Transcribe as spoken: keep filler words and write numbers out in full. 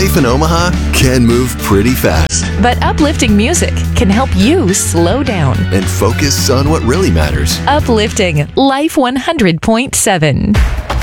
life in Omaha can move pretty fast. But uplifting music can help you slow down. And focus on what really matters. Uplifting Life one hundred point seven.